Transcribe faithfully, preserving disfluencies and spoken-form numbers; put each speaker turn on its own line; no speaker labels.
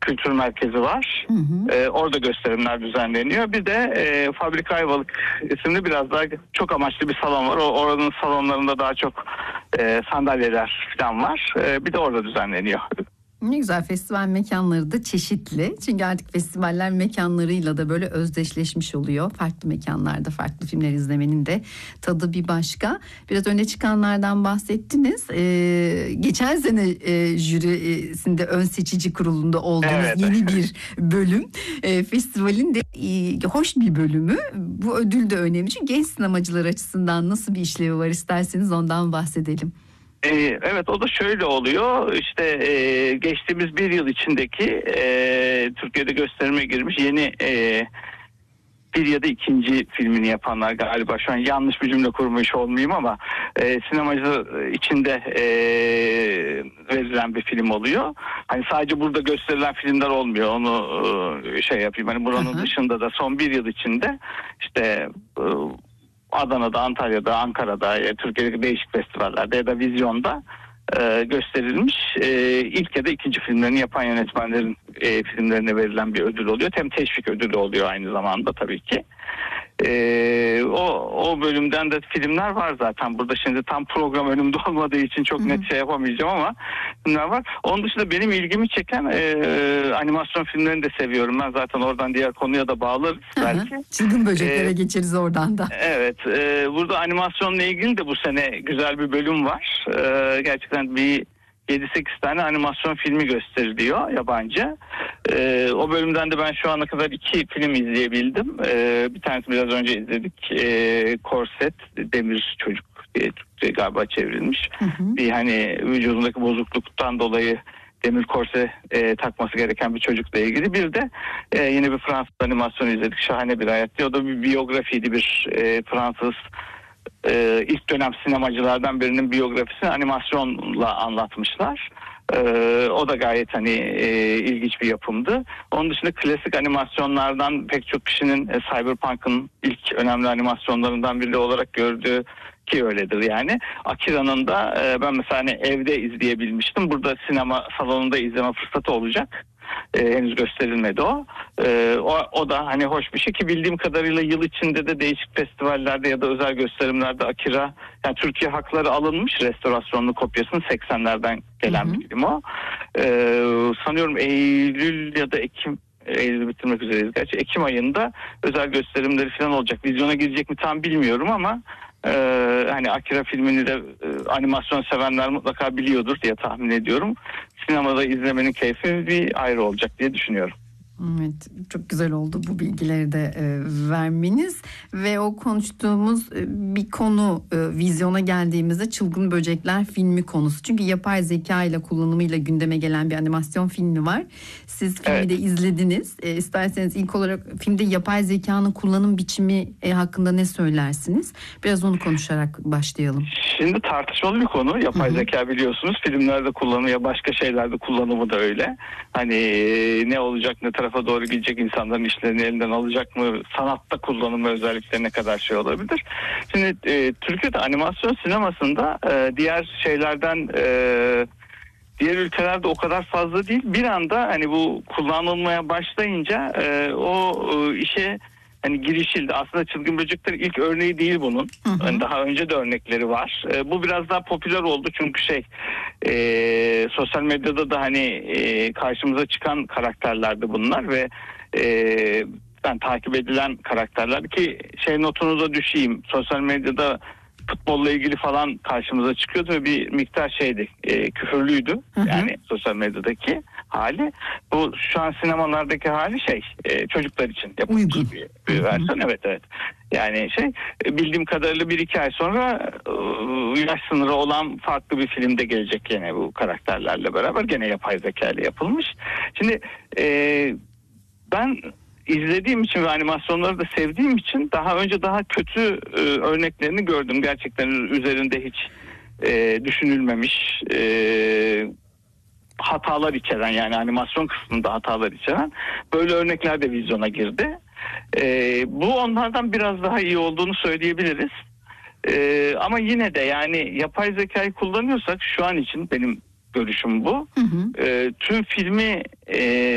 Kültür Merkezi var.
Hı hı.
E, orada gösterimler düzenleniyor. Bir de e, Fabrika Ayvalık isimli biraz daha çok amaçlı bir salon var. O, oranın salonlarında daha çok e, sandalyeler falan var. E, bir de orada düzenleniyor.
Ne güzel, festival mekanları da çeşitli. Çünkü artık festivaller mekanlarıyla da böyle özdeşleşmiş oluyor. Farklı mekanlarda farklı filmler izlemenin de tadı bir başka. Biraz öne çıkanlardan bahsettiniz. Ee, geçen sene e, jürisinde ön seçici kurulunda olduğunuz
Evet.
yeni bir bölüm. E, festivalin de e, hoş bir bölümü. Bu ödül de önemli. Çünkü genç sinemacılar açısından nasıl bir işlevi var, isterseniz ondan bahsedelim.
Ee, evet, o da şöyle oluyor işte e, geçtiğimiz bir yıl içindeki e, Türkiye'de gösterime girmiş yeni e, bir ya da ikinci filmini yapanlar galiba, şu an yanlış bir cümle kurmuş olmayayım ama e, sinemacı içinde e, verilen bir film oluyor. Hani sadece burada gösterilen filmler olmuyor, onu e, şey yapayım, hani buranın
Aha.
dışında da son bir yıl içinde işte e, Adana'da, Antalya'da, Ankara'da, e, Türkiye'deki değişik festivallerde ya da vizyonda e, gösterilmiş e, ilk ya da ikinci filmlerini yapan yönetmenlerin e, filmlerine verilen bir ödül oluyor. Hem teşvik ödülü oluyor aynı zamanda tabii ki. E, o, o bölümden de filmler var zaten. Burada şimdi tam program önümde olmadığı için çok net şey yapamayacağım ama filmler var. Onun dışında benim ilgimi çeken e, animasyon filmlerini de seviyorum. Ben zaten oradan diğer konuya da bağlarız belki.
Çılgın Böceklere
Ee,
geçeriz oradan da.
Evet, e, burada animasyonla ilgili de bu sene güzel bir bölüm var. E, gerçekten bir yedi sekiz tane animasyon filmi gösteriliyor yabancı. E, o bölümden de ben şu ana kadar iki film izleyebildim. E, bir tanesi biraz önce izledik. E, Korset, Demir Çocuk diye Türkçe galiba çevrilmiş.
Hı hı.
Bir hani vücudundaki bozukluktan dolayı demir korse e, takması gereken bir çocukla ilgili. Bir de e, yine bir Fransız animasyonu izledik. Şahane bir hayat diye. O da bir biyografiydi. Bir e, Fransız e, ilk dönem sinemacılardan birinin biyografisini animasyonla anlatmışlar. E, o da gayet hani e, ilginç bir yapımdı. Onun dışında klasik animasyonlardan pek çok kişinin e, Cyberpunk'ın ilk önemli animasyonlarından biri olarak gördüğü, ki öyledir yani. Akira'nın da e, ben mesela hani evde izleyebilmiştim. Burada sinema salonunda izleme fırsatı olacak. E, henüz gösterilmedi o. E, o. O da hani hoş bir şey ki bildiğim kadarıyla yıl içinde de değişik festivallerde ya da özel gösterimlerde Akira, yani Türkiye hakları alınmış, restorasyonlu kopyasının seksenlerden gelen
Hı hı.
bir film o. E, sanıyorum Eylül ya da Ekim, Eylül bitirmek üzereyiz gerçi. Ekim ayında özel gösterimleri falan olacak. Vizyona girecek mi tam bilmiyorum ama Ee, hani Akira filmini de e, animasyon sevenler mutlaka biliyordur diye tahmin ediyorum. Sinemada izlemenin keyfi bir ayrı olacak diye düşünüyorum.
Evet, çok güzel oldu bu bilgileri de e, vermeniz ve o konuştuğumuz e, bir konu e, vizyona geldiğimizde Çılgın Böcekler filmi konusu. Çünkü yapay zeka ile kullanımıyla gündeme gelen bir animasyon filmi var. Siz filmi
Evet.
de izlediniz. E, isterseniz ilk olarak filmde yapay zekanın kullanım biçimi e, hakkında ne söylersiniz? Biraz onu konuşarak başlayalım.
Şimdi tartışmalı bir konu. Yapay
Hı hı.
zeka biliyorsunuz filmlerde kullanımı, başka şeylerde kullanımı da öyle. Hani e, ne olacak, ne tarafa doğru gidecek, insanların işlerini elinden alacak mı, sanatta kullanımı özellikle ne kadar şey olabilir. Şimdi e, Türkiye'de animasyon sinemasında e, diğer şeylerden e, diğer ülkelerde o kadar fazla değil. Bir anda hani bu kullanılmaya başlayınca e, o e, işe hani girişildi. Aslında Çılgın Böcekler ilk örneği değil bunun.
Hı hı.
Yani daha önce de örnekleri var. E, bu biraz daha popüler oldu çünkü şey e, sosyal medyada da hani e, karşımıza çıkan karakterlerdi bunlar ve e, ben takip edilen karakterler ki şey notunu da düşeyim. Sosyal medyada futbolla ilgili falan karşımıza çıkıyordu ve bir miktar şeydi, e, küfürlüydü.
Hı hı.
Yani sosyal medyadaki hali. Bu şu an sinemalardaki hali şey, e, çocuklar için yapılmış
Uygun.
bir, bir versiyon. Evet evet. Yani şey, e, bildiğim kadarıyla bir iki ay sonra e, yaş sınırı olan farklı bir filmde gelecek gene bu karakterlerle beraber. Gene yapay zeka ile yapılmış. Şimdi e, ben izlediğim için ve animasyonları da sevdiğim için daha önce daha kötü e, örneklerini gördüm. Gerçekten üzerinde hiç e, düşünülmemiş e, hatalar içeren, yani animasyon kısmında hatalar içeren böyle örnekler de vizyona girdi. E, bu onlardan biraz daha iyi olduğunu söyleyebiliriz. E, ama yine de yani yapay zekayı kullanıyorsak şu an için benim görüşüm bu.
Hı hı.
E, tüm filmi e,